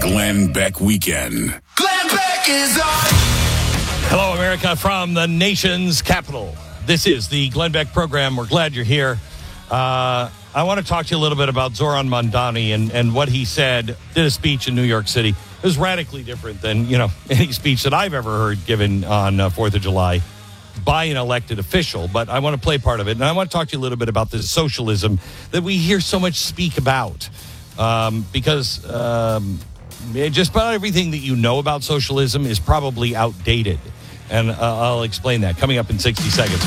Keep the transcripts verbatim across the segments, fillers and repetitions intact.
Glenn Beck Weekend. Glenn Beck is on. Hello, America, from the nation's capital. This is the Glenn Beck program. We're glad you're here. Uh, I want to talk to you a little bit about Zoran Mandani and, and what he said. Did a speech in New York City. It was radically different than, you know, any speech that I've ever heard given on uh, fourth of July by an elected official. But I want to play part of it. And I want to talk to you a little bit about this socialism that we hear so much speak about. Um, because um, just about everything that you know about socialism is probably outdated. And uh, I'll explain that coming up in sixty seconds.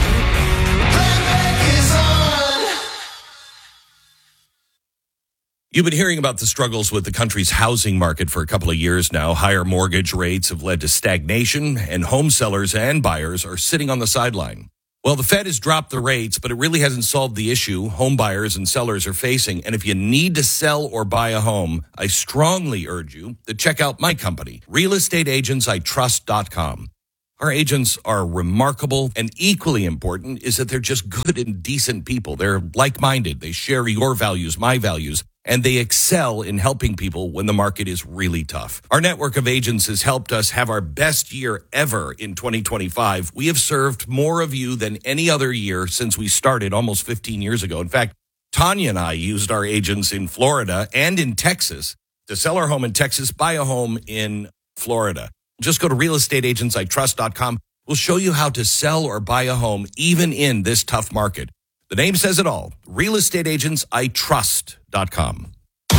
You've been hearing about the struggles with the country's housing market for a couple of years now. Higher mortgage rates have led to stagnation, and home sellers and buyers are sitting on the sideline. Well, the Fed has dropped the rates, but it really hasn't solved the issue home buyers and sellers are facing. And if you need to sell or buy a home, I strongly urge you to check out my company, real estate agents I trust dot com. Our agents are remarkable, and equally important is that they're just good and decent people. They're like-minded. They share your values, my values, and they excel in helping people when the market is really tough. Our network of agents has helped us have our best year ever in twenty twenty-five. We have served more of you than any other year since we started almost fifteen years ago. In fact, Tanya and I used our agents in Florida and in Texas to sell our home in Texas, buy a home in Florida. Just go to real estate agents I trust dot com. We'll show you how to sell or buy a home even in this tough market. The name says it all. real estate agents I trust dot com.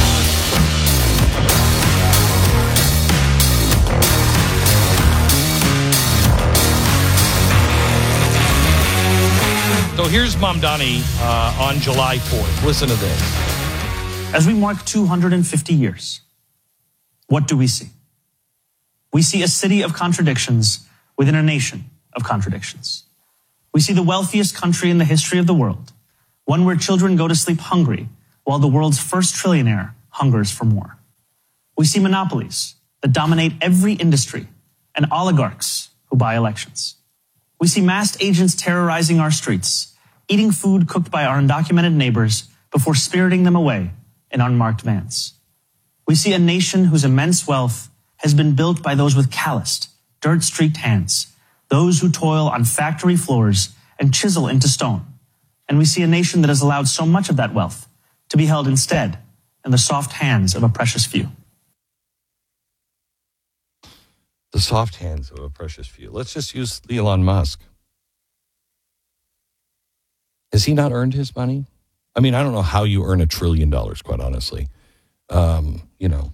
So here's Mamdani uh, on July fourth. Listen to this. As we mark two hundred fifty years, what do we see? We see a city of contradictions within a nation of contradictions. We see the wealthiest country in the history of the world, one where children go to sleep hungry while the world's first trillionaire hungers for more. We see monopolies that dominate every industry and oligarchs who buy elections. We see masked agents terrorizing our streets, eating food cooked by our undocumented neighbors before spiriting them away in unmarked vans. We see a nation whose immense wealth has been built by those with calloused, dirt-streaked hands, those who toil on factory floors and chisel into stone. And we see a nation that has allowed so much of that wealth to be held instead in the soft hands of a precious few. The soft hands of a precious few. Let's just use Elon Musk. Has he not earned his money? I mean, I don't know how you earn a trillion dollars, quite honestly. Um, you know.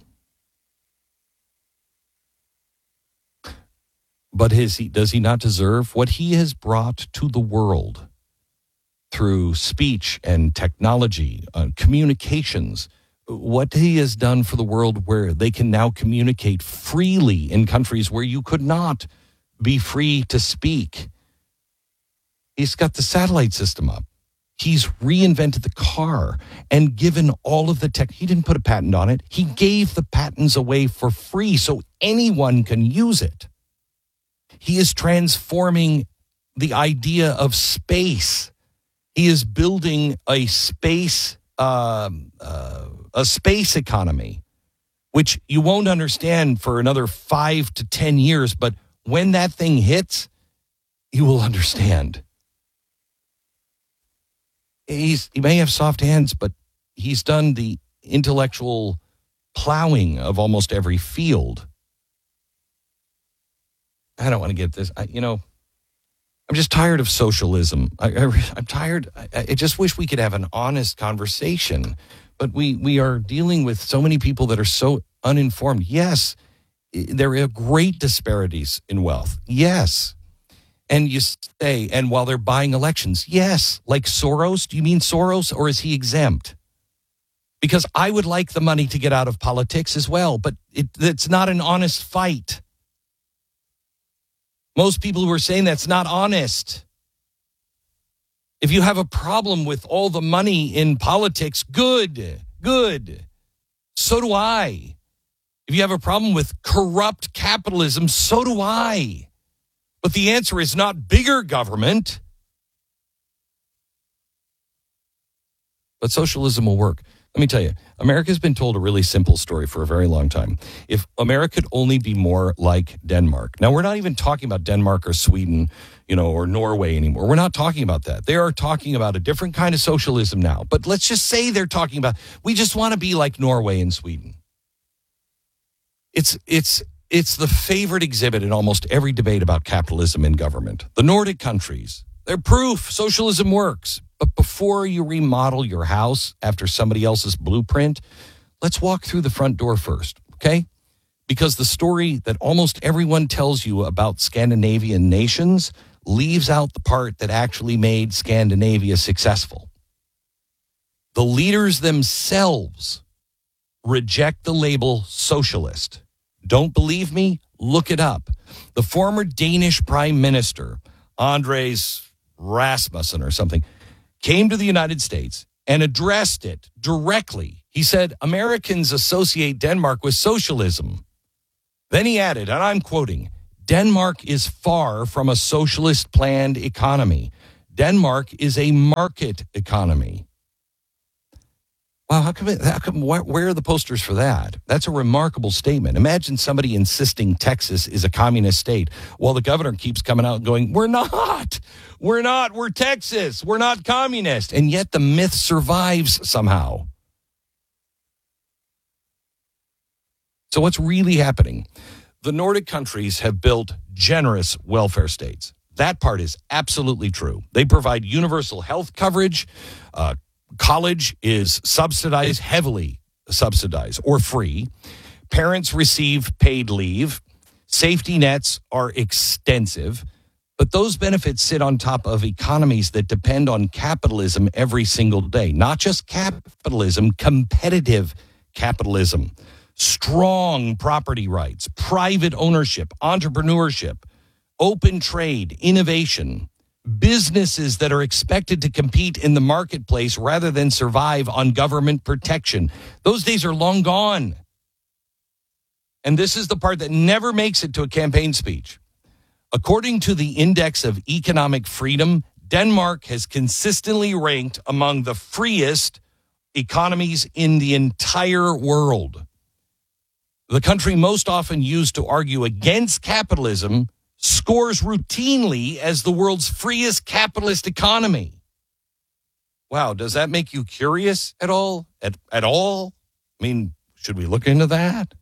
But is he, does he not deserve what he has brought to the world through speech and technology, uh, communications, what he has done for the world where they can now communicate freely in countries where you could not be free to speak? He's got the satellite system up. He's reinvented the car and given all of the tech. He didn't put a patent on it. He gave the patents away for free so anyone can use it. He is transforming the idea of space. He is building a space, uh, uh, a space economy, which you won't understand for another five to ten years. But when that thing hits, you will understand. He's, he may have soft hands, but he's done the intellectual plowing of almost every field. I don't want to get this. I, you know, I'm just tired of socialism. I, I, I'm tired. I, I just wish we could have an honest conversation. But we, we are dealing with so many people that are so uninformed. Yes, there are great disparities in wealth. Yes. And you say, and while they're buying elections, yes. Like Soros, do you mean Soros, or is he exempt? Because I would like the money to get out of politics as well, but it, it's not an honest fight. Most people who are saying that's not honest. If you have a problem with all the money in politics, good, good. So do I. If you have a problem with corrupt capitalism, so do I. But the answer is not bigger government. But socialism will work. Let me tell you, America's been told a really simple story for a very long time. If America could only be more like Denmark. Now, we're not even talking about Denmark or Sweden, you know, or Norway anymore. We're not talking about that. They are talking about a different kind of socialism now. But let's just say they're talking about, we just want to be like Norway and Sweden. It's, it's, it's the favorite exhibit in almost every debate about capitalism in government. The Nordic countries, they're proof socialism works. But before you remodel your house after somebody else's blueprint, let's walk through the front door first, okay? Because the story that almost everyone tells you about Scandinavian nations leaves out the part that actually made Scandinavia successful. The leaders themselves reject the label socialist. Don't believe me? Look it up. The former Danish Prime Minister, Andres Rasmussen or something, came to the United States and addressed it directly. He said, Americans associate Denmark with socialism. Then he added, and I'm quoting, Denmark is far from a socialist planned economy. Denmark is a market economy. Wow, how come, it, how come where, where are the posters for that? That's a remarkable statement. Imagine somebody insisting Texas is a communist state while the governor keeps coming out and going, we're not, we're not, we're Texas, we're not communist. And yet the myth survives somehow. So what's really happening? The Nordic countries have built generous welfare states. That part is absolutely true. They provide universal health coverage. Uh, college is subsidized, heavily subsidized or free. Parents receive paid leave. Safety nets are extensive. But those benefits sit on top of economies that depend on capitalism every single day. Not just capitalism, competitive capitalism. Strong property rights, private ownership, entrepreneurship, open trade, innovation, businesses that are expected to compete in the marketplace rather than survive on government protection. Those days are long gone. And this is the part that never makes it to a campaign speech. According to the Index of Economic Freedom, Denmark has consistently ranked among the freest economies in the entire world. The country most often used to argue against capitalism scores routinely as the world's freest capitalist economy. Wow, does that make you curious at all? At, at all? I mean, should we look into that?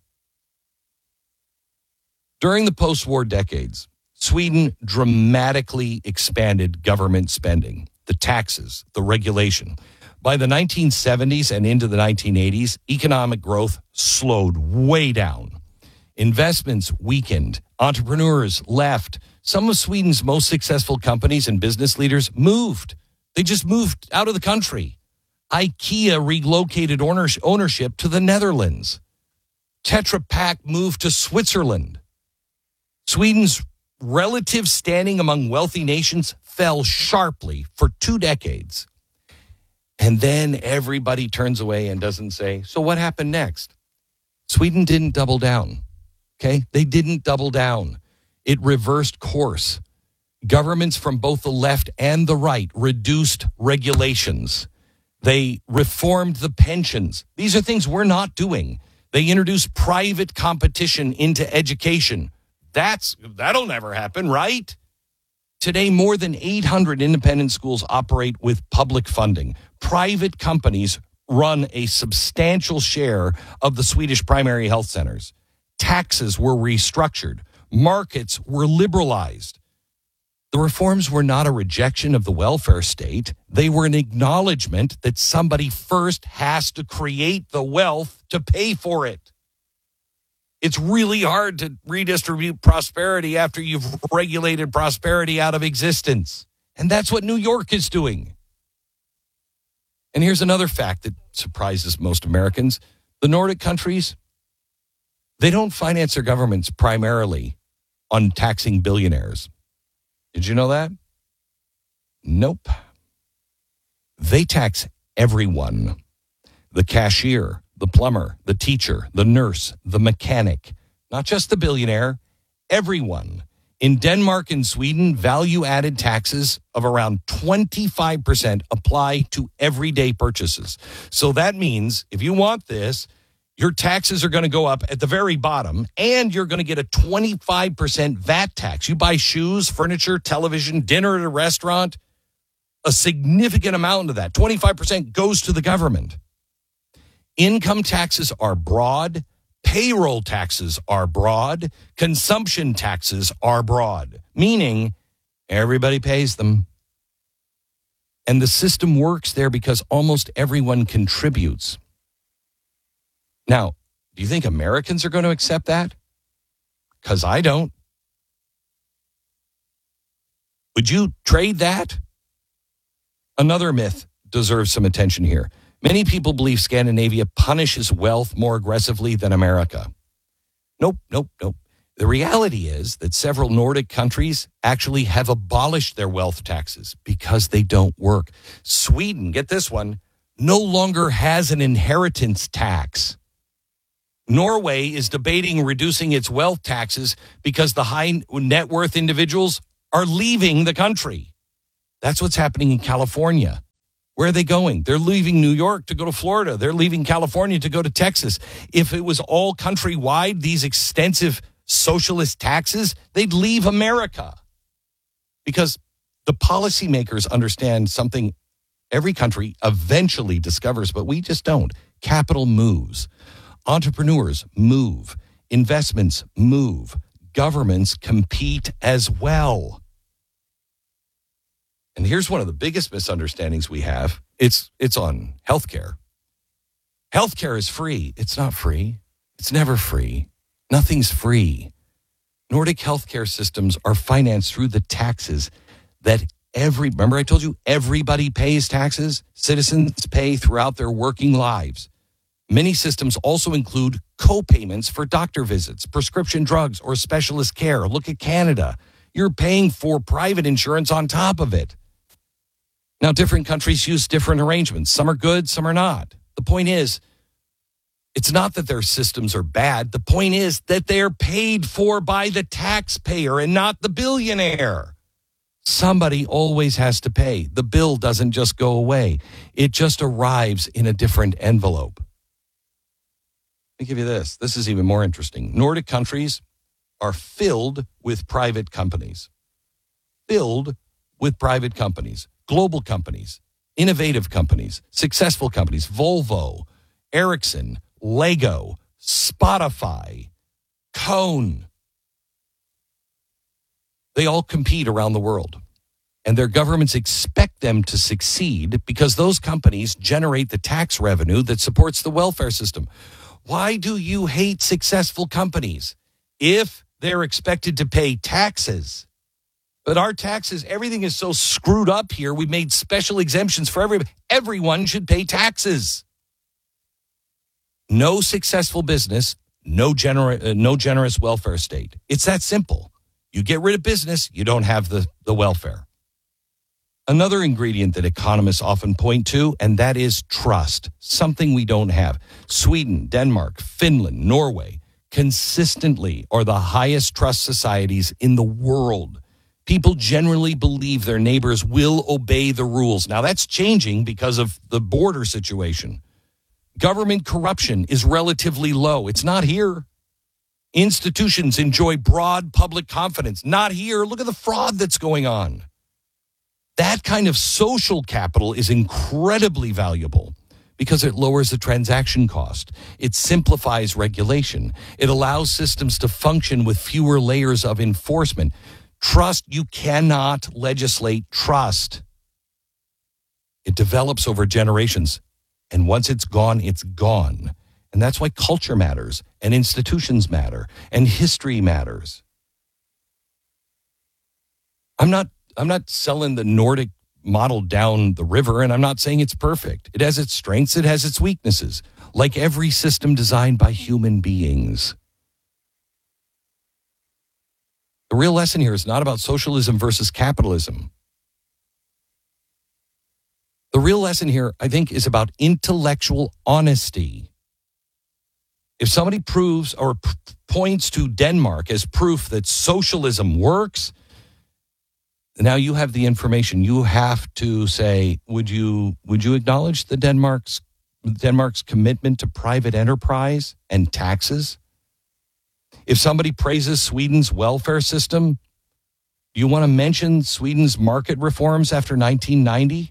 During the post-war decades, Sweden dramatically expanded government spending, the taxes, the regulation. By the nineteen seventies and into the nineteen eighties, economic growth slowed way down. Investments weakened. Entrepreneurs left. Some of Sweden's most successful companies and business leaders moved. They just moved out of the country. IKEA relocated ownership to the Netherlands. Tetra Pak moved to Switzerland. Sweden's relative standing among wealthy nations fell sharply for two decades. And then everybody turns away and doesn't say, so what happened next? Sweden didn't double down, okay? They didn't double down. It reversed course. Governments from both the left and the right reduced regulations. They reformed the pensions. These are things we're not doing. They introduced private competition into education. That's, that'll never happen, right? Today, more than eight hundred independent schools operate with public funding. Private companies run a substantial share of the Swedish primary health centers. Taxes were restructured. Markets were liberalized. The reforms were not a rejection of the welfare state. They were an acknowledgement that somebody first has to create the wealth to pay for it. It's really hard to redistribute prosperity after you've regulated prosperity out of existence. And that's what New York is doing. And here's another fact that surprises most Americans. The Nordic countries, they don't finance their governments primarily on taxing billionaires. Did you know that? Nope. They tax everyone. The cashier, the plumber, the teacher, the nurse, the mechanic, not just the billionaire, everyone. In Denmark and Sweden, value-added taxes of around twenty-five percent apply to everyday purchases. So that means if you want this, your taxes are going to go up at the very bottom, and you're going to get a twenty-five percent V A T tax. You buy shoes, furniture, television, dinner at a restaurant, a significant amount of that, twenty-five percent goes to the government. Income taxes are broad. Payroll taxes are broad. Consumption taxes are broad, meaning everybody pays them. And the system works there because almost everyone contributes. Now, do you think Americans are going to accept that? Because I don't. Would you trade that? Another myth deserves some attention here. Many people believe Scandinavia punishes wealth more aggressively than America. Nope, nope, nope. The reality is that several Nordic countries actually have abolished their wealth taxes because they don't work. Sweden, get this one, no longer has an inheritance tax. Norway is debating reducing its wealth taxes because the high net worth individuals are leaving the country. That's what's happening in California. Where are they going? They're leaving New York to go to Florida. They're leaving California to go to Texas. If it was all countrywide, these extensive socialist taxes, they'd leave America. Because the policymakers understand something every country eventually discovers, but we just don't. Capital moves. Entrepreneurs move. Investments move. Governments compete as well. And here's one of the biggest misunderstandings we have. It's it's on healthcare. Healthcare is free. It's not free. It's never free. Nothing's free. Nordic healthcare systems are financed through the taxes that every, remember I told you, everybody pays taxes. Citizens pay throughout their working lives. Many systems also include co-payments for doctor visits, prescription drugs, or specialist care. Look at Canada. You're paying for private insurance on top of it. Now, different countries use different arrangements. Some are good, some are not. The point is, it's not that their systems are bad. The point is that they're paid for by the taxpayer and not the billionaire. Somebody always has to pay. The bill doesn't just go away. It just arrives in a different envelope. Let me give you this. This is even more interesting. Nordic countries are filled with private companies. Filled with private companies. Global companies, innovative companies, successful companies, Volvo, Ericsson, Lego, Spotify, Cone. They all compete around the world. And their governments expect them to succeed because those companies generate the tax revenue that supports the welfare system. Why do you hate successful companies if they're expected to pay taxes? But our taxes, everything is so screwed up here. We've made special exemptions for everybody. Everyone should pay taxes. No successful business, no, gener- uh, no generous welfare state. It's that simple. You get rid of business, you don't have the, the welfare. Another ingredient that economists often point to, and that is trust, something we don't have. Sweden, Denmark, Finland, Norway consistently are the highest trust societies in the world. People generally believe their neighbors will obey the rules. Now, that's changing because of the border situation. Government corruption is relatively low. It's not here. Institutions enjoy broad public confidence. Not here. Look at the fraud that's going on. That kind of social capital is incredibly valuable because it lowers the transaction cost. It simplifies regulation. It allows systems to function with fewer layers of enforcement. Trust, you cannot legislate trust. It develops over generations. And once it's gone, it's gone. And that's why culture matters, and institutions matter, and history matters. I'm not, I'm not selling the Nordic model down the river, and I'm not saying it's perfect. It has its strengths, it has its weaknesses, like every system designed by human beings. The real lesson here is not about socialism versus capitalism. The real lesson here, I think, is about intellectual honesty. If somebody proves or p- points to Denmark as proof that socialism works, now you have the information. You have to say, would you would you acknowledge the Denmark's Denmark's commitment to private enterprise and taxes? If somebody praises Sweden's welfare system, do you want to mention Sweden's market reforms after nineteen ninety?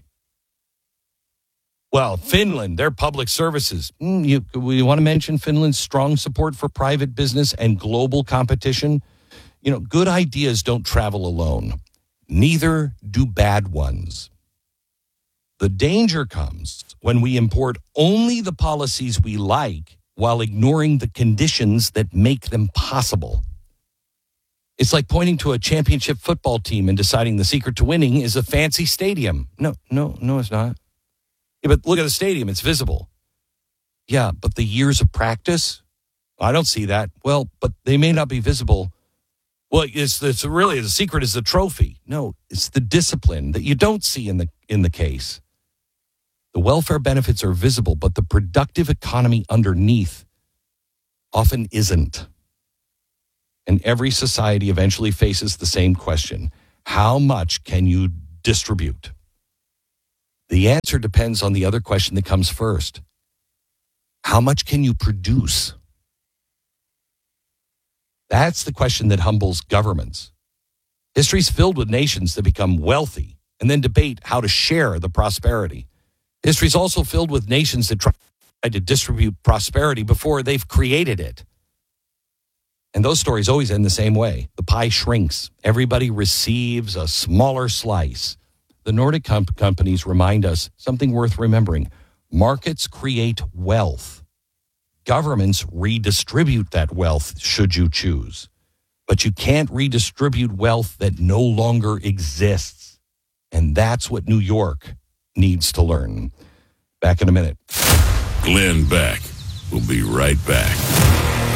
Well, Finland, their public services. Mm, you, you want to mention Finland's strong support for private business and global competition? You know, good ideas don't travel alone. Neither do bad ones. The danger comes when we import only the policies we like while ignoring the conditions that make them possible. It's like pointing to a championship football team and deciding the secret to winning is a fancy stadium. No, no, no, it's not. Yeah, but look at the stadium. It's visible. Yeah, but the years of practice? I don't see that. Well, but they may not be visible. Well, it's, it's really the secret is the trophy. No, it's the discipline that you don't see in the in the case. The welfare benefits are visible, but the productive economy underneath often isn't. And every society eventually faces the same question. How much can you distribute? The answer depends on the other question that comes first. How much can you produce? That's the question that humbles governments. History's filled with nations that become wealthy and then debate how to share the prosperity. History's also filled with nations that try to distribute prosperity before they've created it. And those stories always end the same way. The pie shrinks. Everybody receives a smaller slice. The Nordic com- companies remind us something worth remembering. Markets create wealth. Governments redistribute that wealth should you choose. But you can't redistribute wealth that no longer exists. And that's what New York needs to learn. Back in a minute. Glenn Beck will be right back.